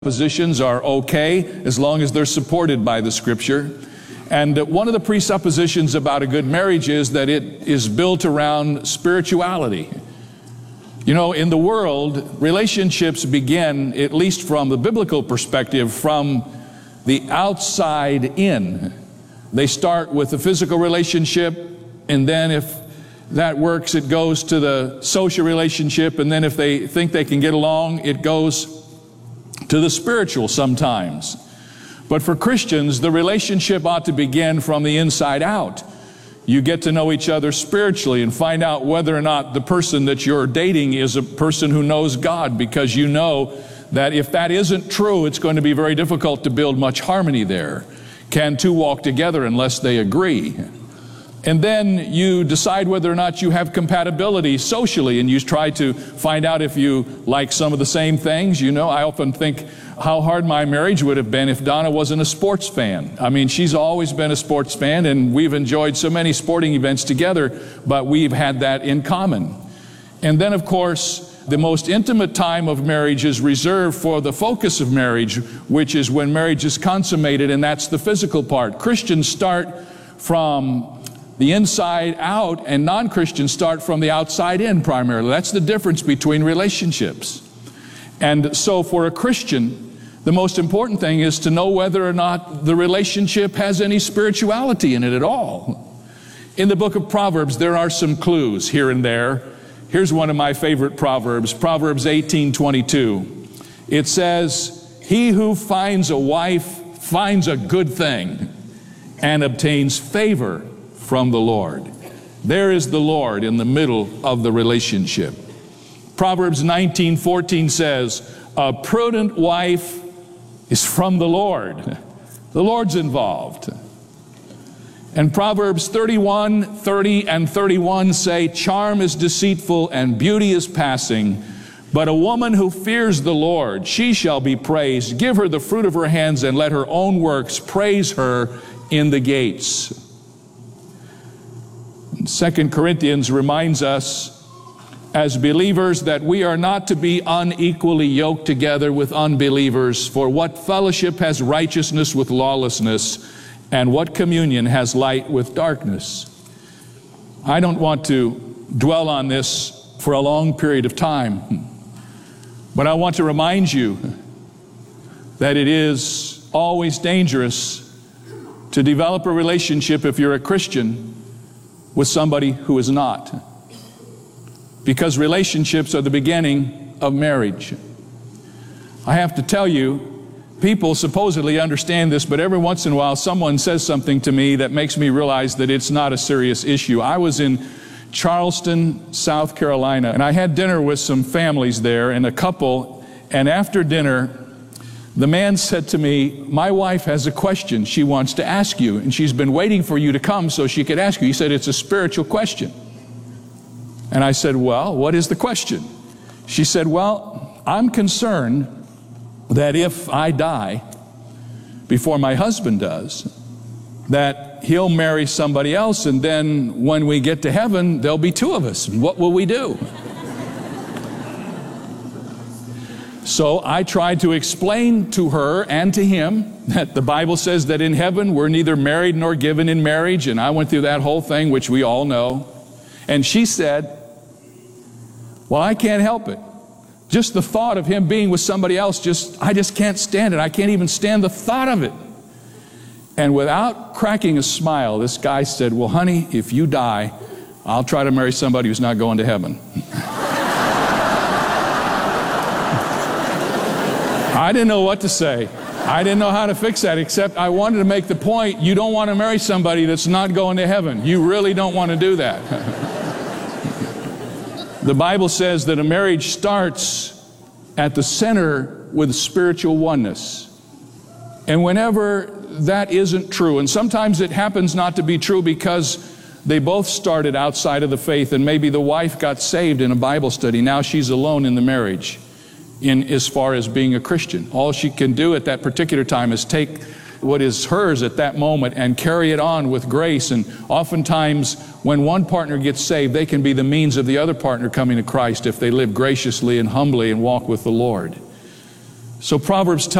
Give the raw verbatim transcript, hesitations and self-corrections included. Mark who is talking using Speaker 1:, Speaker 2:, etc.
Speaker 1: Presuppositions are okay as long as they're supported by the Scripture. And one of the presuppositions about a good marriage is that it is built around spirituality. You know, in the world, relationships begin, at least from the biblical perspective, from the outside in. They start with a physical relationship, and then if that works, it goes to the social relationship, and then if they think they can get along, it goes to the spiritual sometimes. But for Christians, the relationship ought to begin from the inside out. You get to know each other spiritually and find out whether or not the person that you're dating is a person who knows God, because you know that if that isn't true, it's going to be very difficult to build much harmony there. Can two walk together unless they agree? And then you decide whether or not you have compatibility socially, and you try to find out if you like some of the same things. You know, I often think how hard my marriage would have been if Donna wasn't a sports fan. I mean, she's always been a sports fan, and we've enjoyed so many sporting events together, but we've had that in common. And then, of course, the most intimate time of marriage is reserved for the focus of marriage, which is when marriage is consummated, and that's the physical part. Christians start from the inside out, and non-Christians start from the outside in primarily. That's the difference between relationships. And so for a Christian, the most important thing is to know whether or not the relationship has any spirituality in it at all. In the book of Proverbs, there are some clues here and there. Here's one of my favorite Proverbs, Proverbs eighteen twenty-two. It says, "He who finds a wife finds a good thing and obtains favor from the Lord." There is the Lord in the middle of the relationship. Proverbs nineteen fourteen says, "A prudent wife is from the Lord." The Lord's involved. And Proverbs thirty-one, thirty, and thirty-one say, "Charm is deceitful and beauty is passing, but a woman who fears the Lord, she shall be praised. Give her the fruit of her hands, and let her own works praise her in the gates." Second Corinthians reminds us as believers that we are not to be unequally yoked together with unbelievers. For what fellowship has righteousness with lawlessness, and what communion has light with darkness? I don't want to dwell on this for a long period of time, but I want to remind you that it is always dangerous to develop a relationship, if you're a Christian, with somebody who is not. Because relationships are the beginning of marriage. I have to tell you, people supposedly understand this, but every once in a while someone says something to me that makes me realize that it's not a serious issue. I was in Charleston, South Carolina, and I had dinner with some families there and a couple, and after dinner, the man said to me, "My wife has a question she wants to ask you, and she's been waiting for you to come so she could ask you." He said, "It's a spiritual question." And I said, "Well, what is the question?" She said, "Well, I'm concerned that if I die before my husband does, that he'll marry somebody else, and then when we get to heaven, there'll be two of us. What will we do?" So I tried to explain to her and to him that the Bible says that in heaven we're neither married nor given in marriage, and I went through that whole thing, which we all know. And she said, "Well, I can't help it. Just the thought of him being with somebody else, just I just can't stand it. I can't even stand the thought of it." And without cracking a smile, this guy said, "Well, honey, if you die, I'll try to marry somebody who's not going to heaven." I didn't know what to say. I didn't know how to fix that, except I wanted to make the point, you don't want to marry somebody that's not going to heaven. You really don't want to do that. The Bible says that a marriage starts at the center with spiritual oneness. And whenever that isn't true, and sometimes it happens not to be true because they both started outside of the faith, and maybe the wife got saved in a Bible study. Now she's alone in the marriage in as far as being a Christian. All she can do at that particular time is take what is hers at that moment and carry it on with grace. And oftentimes when one partner gets saved, they can be the means of the other partner coming to Christ if they live graciously and humbly and walk with the Lord. So Proverbs tells